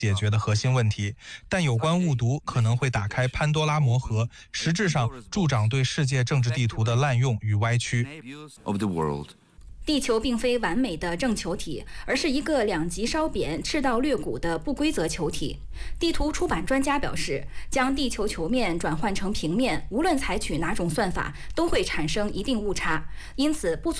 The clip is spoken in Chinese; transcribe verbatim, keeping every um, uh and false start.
解决的核心问题，但有关误读可能会打开潘多拉魔盒，实质上助长对世界政治地图的滥用与歪曲。 地球并非完美的正球体，而是一个两极稍扁、赤道略鼓的不规则球体。地图出版专家表示，将地球球面转换成平面，无论采取哪种算法，都会产生一定误差，因此不存